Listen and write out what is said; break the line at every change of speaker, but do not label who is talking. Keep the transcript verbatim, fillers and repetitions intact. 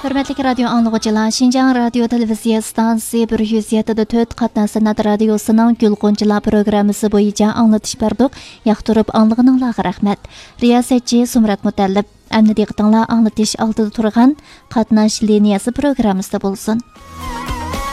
Hörmətli radio anlıqçılar, Şinjan Radio Televiziya Stansiyası bir yüz yedi nöqtə dörd Qatna Sanat Radiosu'nun Gülqunçılar programması boyunca anlatış berdik. Yaxtırıp anlığınızға rəhmət. Riyasetçi Sumrat Mutallib. Əmni diqqətinizlə anlatış altıda turğan Qatnaş liniyası programımızda bulsun.